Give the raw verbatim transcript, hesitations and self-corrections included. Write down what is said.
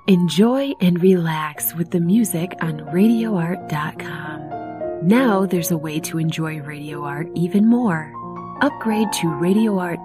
Enjoy and relax with the music on radio art dot com. Now there's a way to enjoy Radio Art even more. Upgrade to Radio Art